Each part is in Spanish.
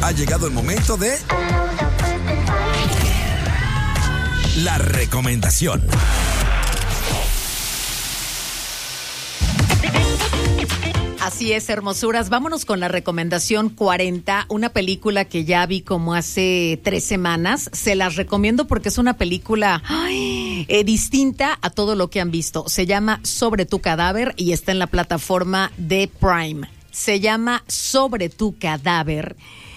Ha llegado el momento de la recomendación. Así es, hermosuras. Vámonos con la recomendación 40, una película que ya vi como hace 3 semanas. Se las recomiendo porque es una película distinta a todo lo que han visto. Se llama Sobre tu cadáver y está en la plataforma de Prime. Se llama Sobre tu cadáver.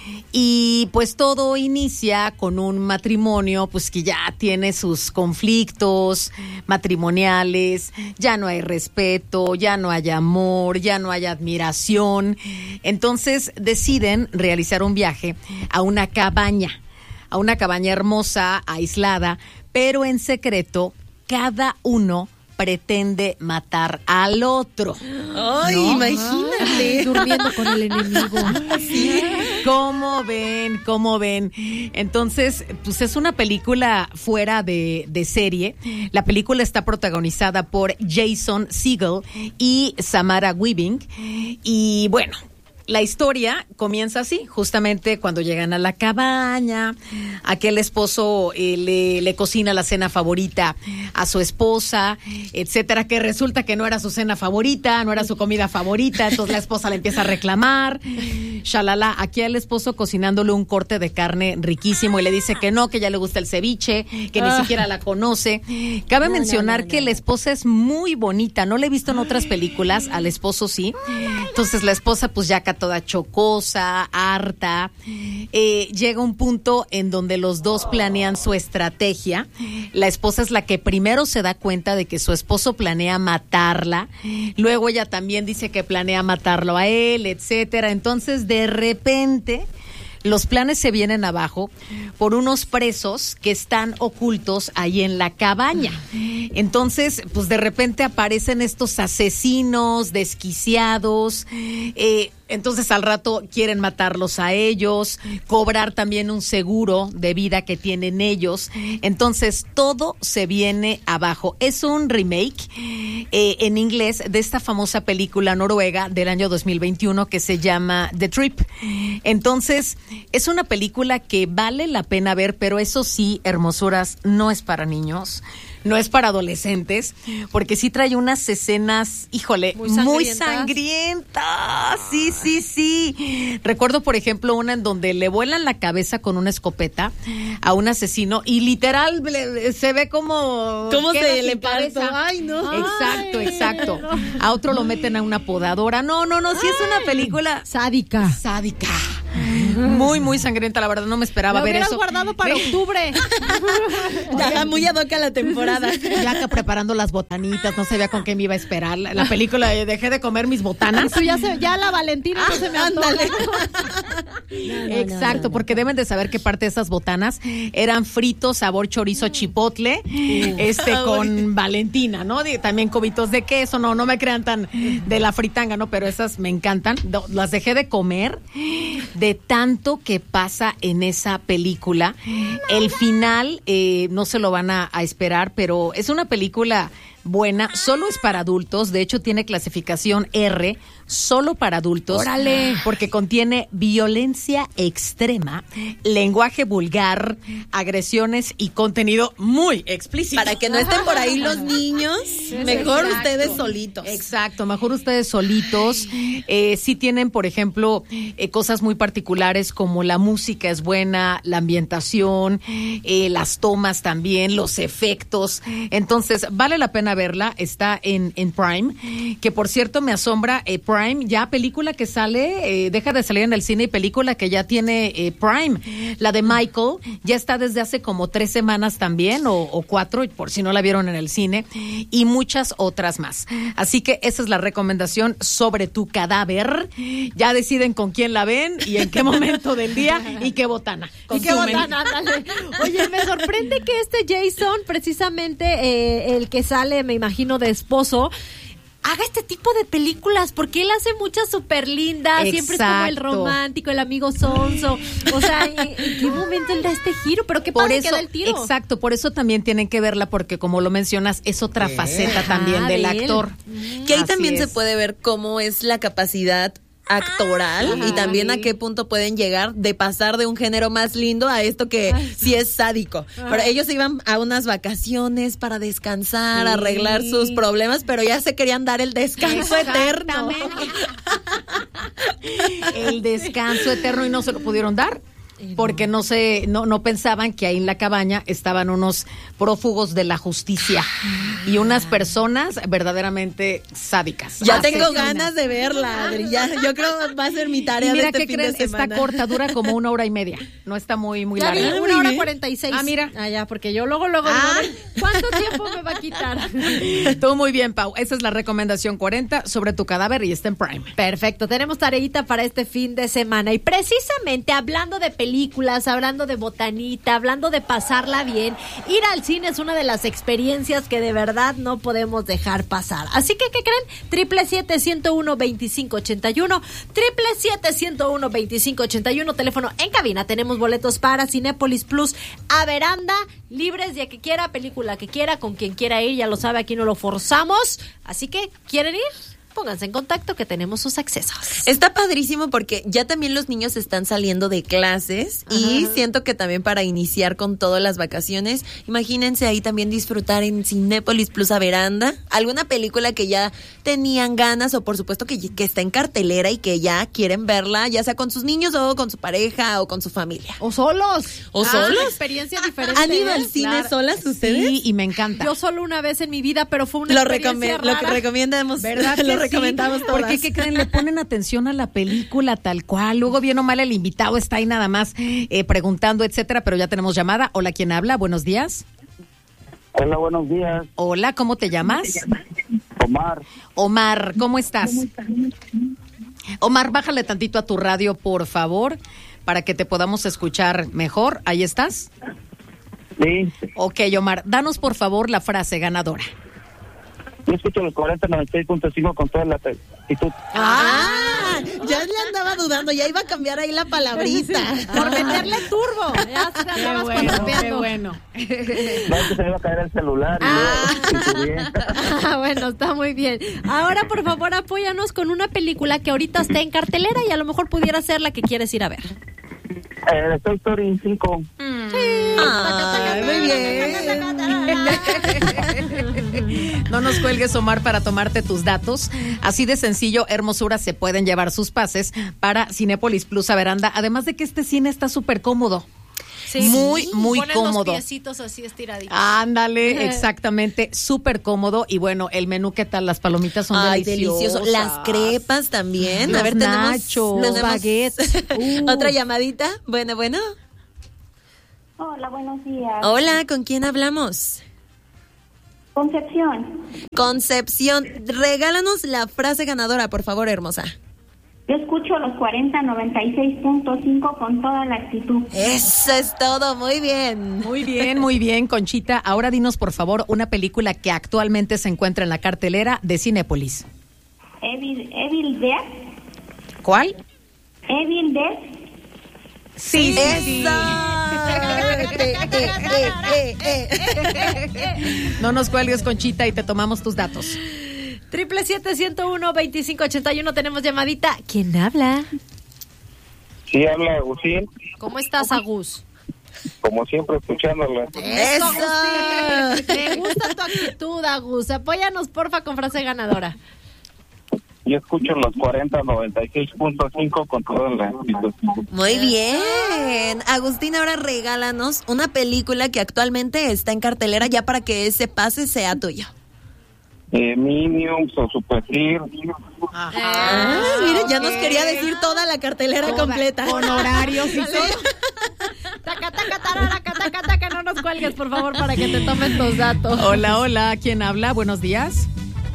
Y pues todo inicia con un matrimonio pues que ya tiene sus conflictos matrimoniales, ya no hay respeto, ya no hay amor, ya no hay admiración. Entonces deciden realizar un viaje a una cabaña hermosa, aislada, pero en secreto cada uno pretende matar al otro. Ay, ¿no? Imagínate. Ay, durmiendo con el enemigo. ¿Sí? ¿Cómo ven? Entonces, pues es una película fuera de serie. La película está protagonizada por Jason Segel y Samara Weaving. Y bueno, la historia comienza así, justamente cuando llegan a la cabaña, aquel esposo le cocina la cena favorita a su esposa, etcétera, que resulta que no era su cena favorita, no era su comida favorita, entonces la esposa le empieza a reclamar, shalala, aquí al esposo cocinándole un corte de carne riquísimo y le dice que no, que ya le gusta el ceviche, que ni siquiera la conoce. Cabe mencionar que la esposa es muy bonita, no la he visto en otras películas, al esposo sí, entonces la esposa pues ya toda chocosa, harta. Llega un punto en donde los dos planean su estrategia. La esposa es la que primero se da cuenta de que su esposo planea matarla. Luego ella también dice que planea matarlo a él, etcétera. Entonces, de repente, los planes se vienen abajo por unos presos que están ocultos ahí en la cabaña. Entonces, pues de repente aparecen estos asesinos desquiciados. Entonces al rato quieren matarlos a ellos, cobrar también un seguro de vida que tienen ellos. Entonces todo se viene abajo. Es un remake en inglés de esta famosa película noruega del año 2021 que se llama The Trip. Entonces es una película que vale la pena ver, pero eso sí, hermosuras, no es para niños. No es para adolescentes, porque sí trae unas escenas, híjole, muy sangrientas. Sí. Recuerdo, por ejemplo, una en donde le vuelan la cabeza con una escopeta a un asesino y literal se ve como... ¿Cómo se le parece? Ay, no. Exacto. A otro lo meten a una podadora. No, sí es una película... Sádica. Muy, muy sangrienta, la verdad, no me esperaba ver eso. Lo hubieras guardado para octubre. Ya, muy ad hoc a la temporada. Ya que preparando las botanitas, no sabía con qué me iba a esperar. La película, dejé de comer mis botanas. Eso ya la Valentina no se me antoja. Exacto, porque deben de saber que parte de esas botanas eran fritos sabor chorizo chipotle, con Valentina, ¿no? También cubitos de queso, no me crean tan de la fritanga, ¿no? Pero esas me encantan. Las dejé de comer de tanto que pasa en esa película. El final no se lo van a esperar, pero es una película buena, solo es para adultos, de hecho tiene clasificación R, solo para adultos. ¡Órale! Porque contiene violencia extrema, lenguaje vulgar, agresiones y contenido muy explícito. Para que no estén por ahí los niños, mejor ustedes solitos. Exacto, mejor ustedes solitos. Sí tienen, por ejemplo, cosas muy particulares como la música es buena, la ambientación, las tomas también, los efectos. Entonces, vale la pena verla, está en Prime, que por cierto me asombra, Prime, ya película que sale, deja de salir en el cine y película que ya tiene Prime. La de Michael ya está desde hace como 3 semanas también, o 4, por si no la vieron en el cine, y muchas otras más. Así que esa es la recomendación Sobre tu cadáver. Ya deciden con quién la ven y en qué momento del día y qué botana. ¿Y qué botana? Dale. Oye, me sorprende que Jason, precisamente el que sale, me imagino, de esposo, haga este tipo de películas, porque él hace muchas súper lindas, siempre es como el romántico, el amigo sonso, o sea, ¿en qué momento él da este giro? Pero qué padre que da el tiro. Exacto, por eso también tienen que verla, porque como lo mencionas, es otra faceta también del actor. Que ahí también se puede ver cómo es la capacidad actoral y también a qué punto pueden llegar de pasar de un género más lindo a esto que sí es sádico. Pero ellos iban a unas vacaciones para descansar, arreglar sus problemas, pero ya se querían dar el descanso eterno. El descanso eterno y no se lo pudieron dar. Porque no pensaban que ahí en la cabaña estaban unos prófugos de la justicia y unas personas verdaderamente sádicas. Ya tengo ganas de verla, Adri. Yo creo que va a ser mi tarea de este fin de semana. Está corta, dura como 1 hora y media. No está muy ya larga. Vi 1 hora 46. Ah, mira. Ya, porque yo luego digo, ¿cuánto tiempo me va a quitar? Tú muy bien, Pau. Esa es la recomendación 40 sobre tu cadáver y está en Prime. Perfecto. Tenemos tareita para este fin de semana. Y precisamente hablando de películas, hablando de botanita, hablando de pasarla bien, ir al cine es una de las experiencias que de verdad no podemos dejar pasar. Así que, ¿qué creen? 777-101-2581, 777-101-2581, teléfono en cabina. Tenemos boletos para Cinépolis Plus a veranda, libres de que quiera, película que quiera, con quien quiera ir, ya lo sabe, aquí no lo forzamos. Así que, ¿quieren ir? Pónganse en contacto que tenemos sus accesos. Está padrísimo porque ya también los niños están saliendo de clases y siento que también para iniciar con todas las vacaciones, imagínense ahí también disfrutar en Cinépolis Plus a veranda, alguna película que ya tenían ganas o por supuesto que está en cartelera y que ya quieren verla, ya sea con sus niños o con su pareja o con su familia. O solos. ¿Solos? Experiencia diferente. ¿Han ido al cine solas ustedes? Sí, y me encanta. Yo solo una vez en mi vida, pero fue una experiencia rara. Lo que recomendamos. ¿Verdad? Lo recomendamos todas. Porque, ¿qué creen? Le ponen atención a la película tal cual. Luego, bien o mal, el invitado está ahí nada más preguntando, etcétera, pero ya tenemos llamada. Hola, ¿quién habla? Buenos días. Hola, buenos días. Hola, ¿cómo te llamas? Omar. Omar, ¿cómo estás? Omar, bájale tantito a tu radio, por favor, para que te podamos escuchar mejor. ¿Ahí estás? Sí. Ok, Omar, danos por favor la frase ganadora. Yo escucho los 40-96.5 con toda la actitud. Ya le andaba dudando, ya iba a cambiar ahí la palabrita. Por meterle turbo. Ya se andabas Qué bueno. No, que se me iba a caer el celular. Bueno, está muy bien. Ahora, por favor, apóyanos con una película que ahorita está en cartelera y a lo mejor pudiera ser la que quieres ir a ver. Toy Story 5. Muy bien. No nos cuelgues, Omar, para tomarte tus datos. Así de sencillo, hermosura, se pueden llevar sus pases para Cinépolis Plus a veranda. Además de que este cine está súper cómodo. Sí, muy ponen cómodo. Los piecitos así estiraditos. Ándale, exactamente, súper cómodo. Y bueno, el menú, ¿qué tal? Las palomitas son deliciosas. Delicioso. Las crepas también. Los a ver, nachos, tenemos baguettes. Otra llamadita. Bueno. Hola, buenos días. Hola, ¿con quién hablamos? Concepción, regálanos la frase ganadora, por favor, hermosa. Yo escucho los 40-96.5 con toda la actitud. Eso es todo, muy bien. Muy bien, Conchita. Ahora dinos, por favor, una película que actualmente se encuentra en la cartelera de Cinépolis. Evil Dead. ¿Cuál? Evil Dead. Sí. Eso. No nos cuelgues, Conchita, y te tomamos tus datos. 777-101-2581, tenemos llamadita. ¿Quién habla? Sí, habla Agustín. ¿Cómo estás, Agus? Como siempre, escuchándola. Eso. Agustín. Me gusta tu actitud, Agus. Apóyanos, porfa, con frase ganadora. Yo escucho los 40-96.5 con toda la actitud. Muy bien. Agustín, ahora regálanos una película que actualmente está en cartelera ya para que ese pase sea tuyo. Minions o Super Gear. Miren, ya nos quería decir toda la cartelera completa. Con horarios y todo. Taca, no nos cuelgues, por favor, para que te tomen tus datos. Hola, ¿quién habla? Buenos días.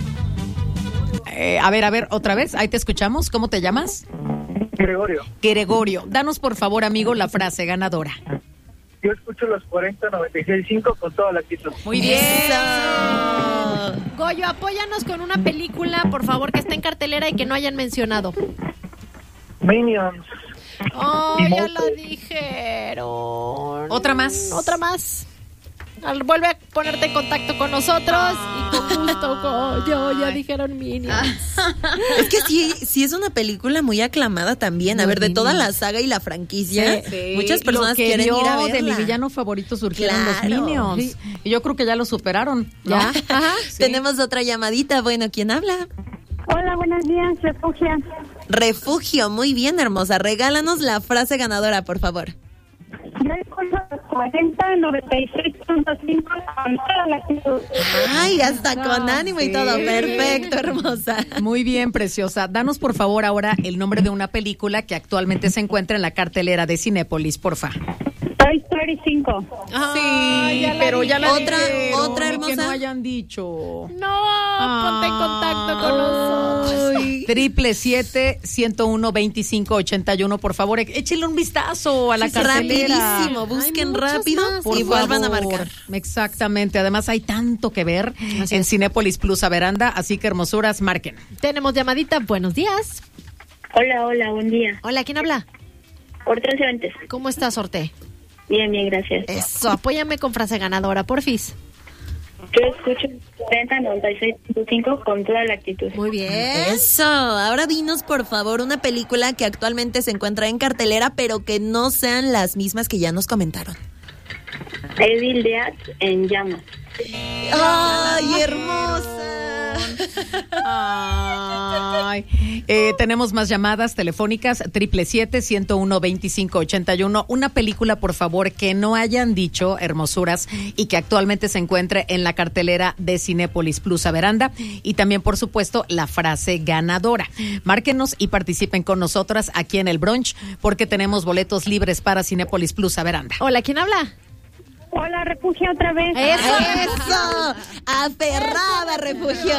A ver, otra vez, ahí te escuchamos. ¿Cómo te llamas? Gregorio. Danos, por favor, amigo, la frase ganadora. Yo escucho los 40-96.5 con toda la actitud. Muy bien. Goyo, apóyanos con una película, por favor, que esté en cartelera y que no hayan mencionado. Minions. Oh, ya la dijeron. Otra más. Vuelve a ponerte en contacto con nosotros y justo yo, ya dijeron Minions. Es que sí es una película muy aclamada también. A ver, de toda la saga y la franquicia, Sí, muchas personas lo que quieren ir a dio verla. de mi villano favorito surgieron los Claro. Minions. Sí. Y yo creo que ya lo superaron, ¿no? ¿Ya? Ajá. Sí. Tenemos otra llamadita. Bueno, ¿quién habla? Hola, buenos días, Refugia. Refugio, muy bien, hermosa. Regálanos la frase ganadora, por favor. Yo escucho los 40-96.5 con toda la actitud. Ay, hasta con ánimo y todo. Perfecto, hermosa. Muy bien, preciosa. Danos, por favor, ahora el nombre de una película que actualmente se encuentra en la cartelera de Cinépolis, porfa. Toy Story 5. Sí, pero ya la Otra dijeron, hermosa. y que no hayan dicho. No, ponte en contacto con nosotros. 777-101-2581, por favor, échenle un vistazo a la cartelera. Rapidísimo, busquen Hay muchas rápido más. Por y vuelvan a favor. marcar. Exactamente, además hay tanto que ver Así en es. Cinépolis Plus Veranda, así que hermosuras, marquen. Tenemos llamadita, buenos días. Hola, buen día. Hola, ¿quién habla? Ortega Cervantes. ¿Cómo estás, Orte? Bien, gracias. Eso, apóyame con frase ganadora, porfis. Yo escucho 40-96.5 con toda la actitud. Muy bien. Eso, ahora dinos por favor una película que actualmente se encuentra en cartelera, pero que no sean las mismas que ya nos comentaron. Evil Dead en llamas. ¡Ay, hermosa! Ay, tenemos más llamadas telefónicas, 777-101-2581. Una película, por favor, que no hayan dicho, hermosuras, y que actualmente se encuentre en la cartelera de Cinépolis Plus Veranda. Y también, por supuesto, la frase ganadora. Márquenos y participen con nosotras aquí en el brunch, porque tenemos boletos libres para Cinépolis Plus Veranda. Hola, ¿quién habla? Hola, Refugia otra vez. ¡Eso! ¡Aferrada, Refugio!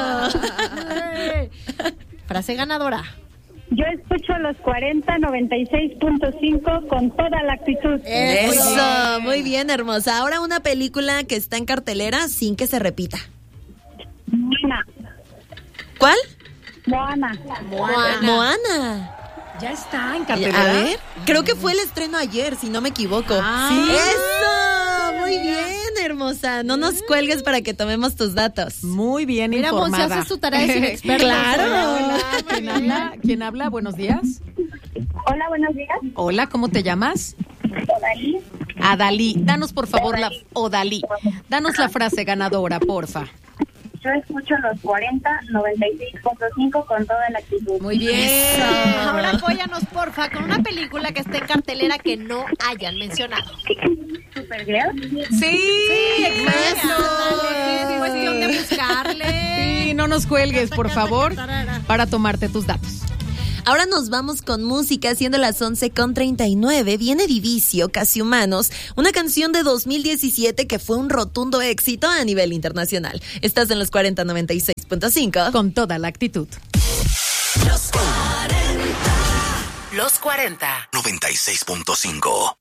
Frase ganadora. Yo escucho los 40-96.5 con toda la actitud. Eso, muy bien, hermosa. Ahora una película que está en cartelera sin que se repita. Moana. ¿Cuál? Moana. Moana. Ya está en A cartelera. ver, creo que fue el estreno ayer, si no me equivoco. Ah. ¡Eso! Muy bien, hermosa. No nos cuelgues para que tomemos tus datos. Muy bien Mira, Monse, informada. haces tu tarea de inexperta. Claro. ¿Quién habla? ¿Quién habla? Buenos días. Hola, buenos días. Hola, ¿cómo te llamas? Odalí. Adalí. Danos, por favor, Odalí. Danos la frase ganadora, porfa. Yo escucho los 40-96.5 con toda la actitud. Muy bien. Ahora apóyanos, porfa, con una película que esté en cartelera que no hayan mencionado. Supergirl. Sí, Eso. Es cuestión de buscarle. Sí, no nos cuelgues, por favor, para tomarte tus datos. Ahora nos vamos con música, siendo las 11:39. Viene Divicio, Casi Humanos, una canción de 2017 que fue un rotundo éxito a nivel internacional. Estás en los 40-96.5. Con toda la actitud. Los 40. 96.5.